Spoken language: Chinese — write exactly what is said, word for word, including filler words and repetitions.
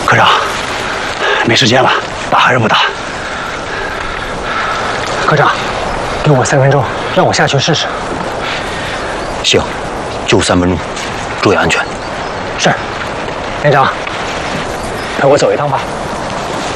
科长，没时间了，打还是不打？ 科长，给我三分钟，让我下去试试。 行，就三分钟，注意安全。 是，连长，陪我走一趟吧。